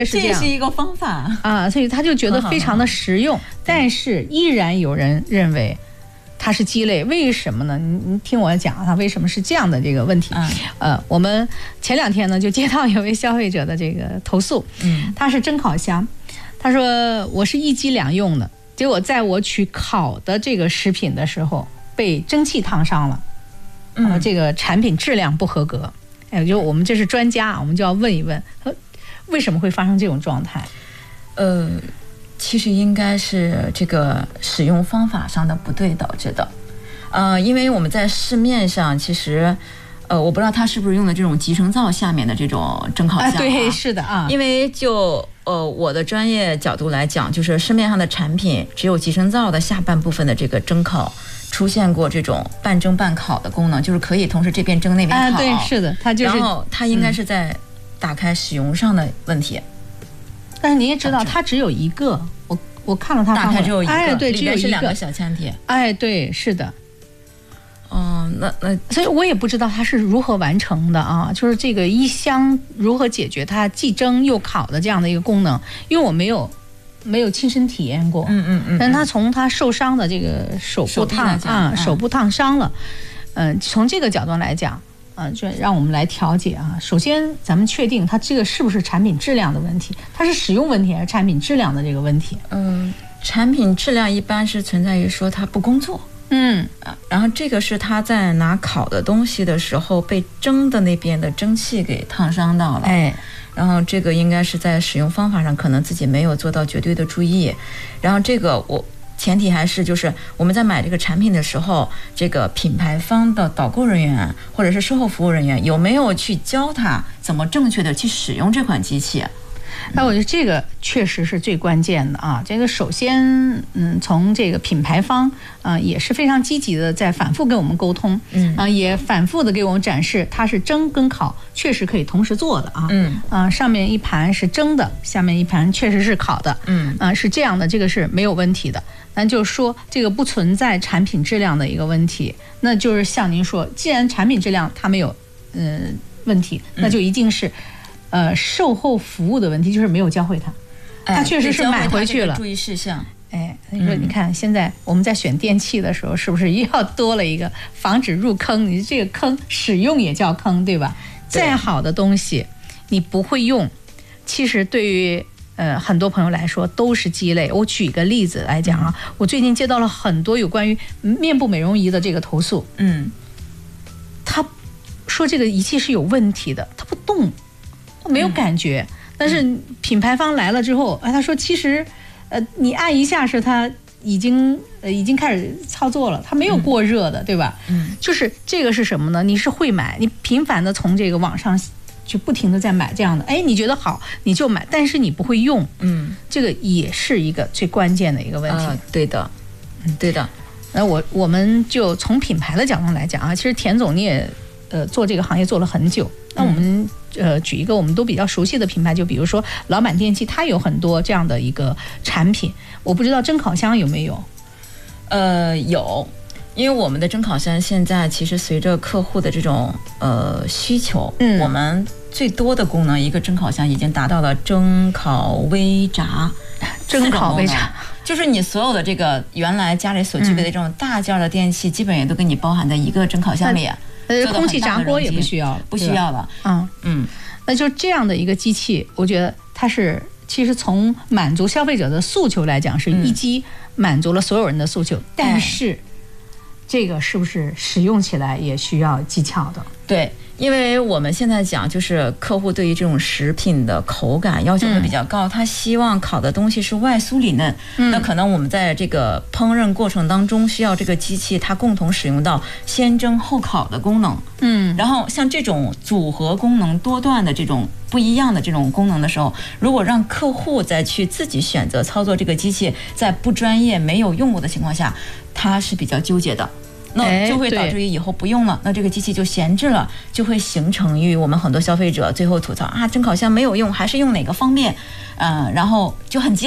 这也是一个方法啊，所以他就觉得非常的实用，但是依然有人认为它是鸡肋，为什么呢？你听我讲，它为什么是这样的这个问题？我们前2天呢就接到有位消费者的这个投诉，他是蒸烤箱，他说我是一鸡2用的，结果在我取烤的这个食品的时候被蒸汽烫伤了，这个产品质量不合格。哎，就我们这是专家，我们就要问一问，为什么会发生这种状态？ 其实应该是这个使用方法上的不对导致的。因为我们在市面上其实我不知道他是不是用的这种集成灶下面的这种蒸烤箱。 对，是的啊。 因为就我的专业角度来讲，就是市面上的产品只有集成灶的下半部分的这个蒸烤出现过这种半蒸半烤的功能，就是可以同时这边蒸那边烤。 对，是的，它就是。 然后它应该是在打开使用上的问题。 但是你也知道，它只有一个，我看了它打开只有一个， 哎，对，只有一个里面是2个小腔体。 哎，对，是的。 那所以我也不知道它是如何完成的啊，就是这个一箱如何解决它既蒸又烤的这样的一个功能，因为我没有亲身体验过。但他从他受伤的这个手部烫伤了，从这个角度来讲。就让我们来调解啊。首先，咱们确定它这个是不是产品质量的问题，它是使用问题还是产品质量的这个问题？ 产品质量一般是存在于说它不工作。然后这个是他在拿烤的东西的时候被蒸的那边的蒸汽给烫伤到了。然后这个应该是在使用方法上可能自己没有做到绝对的注意。然后这个前提还是就是我们在买这个产品的时候，这个品牌方的导购人员或者是售后服务人员有没有去教他怎么正确的去使用这款机器。 那我觉得这个确实是最关键的啊。这个首先，从这个品牌方也是非常积极的在反复跟我们沟通，也反复的给我们展示它是蒸跟烤确实可以同时做的啊。上面一盘是蒸的，下面一盘确实是烤的，是这样的，这个是没有问题的。咱就说这个不存在产品质量的一个问题，那就是像您说，既然产品质量它没有问题，那就一定是售后服务的问题，就是没有教会他确实是买回去了。 注意事项。 你说你看现在我们在选电器的时候，是不是又要多了一个防止入坑？你这个坑使用也叫坑，对吧？再好的东西你不会用，其实对于很多朋友来说都是鸡肋。我举一个例子来讲啊，我最近接到了很多有关于面部美容仪的这个投诉。他说这个仪器是有问题的，它不动，它没有感觉。但是品牌方来了之后，他说其实你按一下是它已经开始操作了，它没有过热的，对吧？就是这个是什么呢？你是会买，你频繁的从这个网上就不停的在买这样的，你觉得好你就买，但是你不会用，这个也是一个最关键的一个问题。 对的，对的。 那我们就从品牌的角度来讲啊，其实田总你也做这个行业做了很久。那我们举一个我们都比较熟悉的品牌，就比如说老满电器，它有很多这样的一个产品。我不知道蒸烤箱有没有？ 有。因为我们的蒸烤箱现在其实随着客户的这种需求，我们最多的功能，一个蒸烤箱已经达到了蒸烤微炸。 蒸烤微炸就是你所有的这个原来家里所具备的这种大件的电器，基本也都给你包含在一个蒸烤箱里。 空气炸锅也不需要了， 不需要了。 那就这样的一个机器，我觉得它是其实从满足消费者的诉求来讲，是一机满足了所有人的诉求，但是这个是不是使用起来也需要技巧的？ 对，因为我们现在讲就是客户对于这种食品的口感要求会比较高，他希望烤的东西是外酥里嫩。那可能我们在这个烹饪过程当中需要这个机器它共同使用到先蒸后烤的功能。然后像这种组合功能多段的这种不一样的这种功能的时候，如果让客户再去自己选择操作这个机器，在不专业没有用过的情况下，他是比较纠结的。那就会导致于以后不用了，那这个机器就闲置了，就会形成于我们很多消费者最后吐槽啊，蒸烤箱没有用，还是用哪个方便，然后就很鸡肋。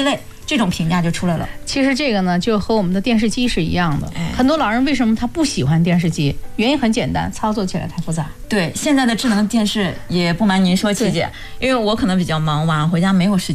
这种评价就出来了。 其实这个呢，就和我们的电视机是一样的。很多老人为什么他不喜欢电视机？原因很简单，操作起来太复杂。 对，现在的智能电视也不瞒您说，琪姐，因为我可能比较忙，晚上回家没有时间。